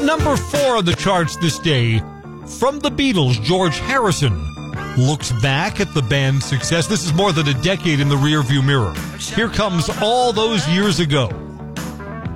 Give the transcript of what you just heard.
number 4 on the charts this day, from the Beatles, George Harrison looks back at the band's success. This is more than a decade in the rearview mirror. Here comes All Those Years Ago.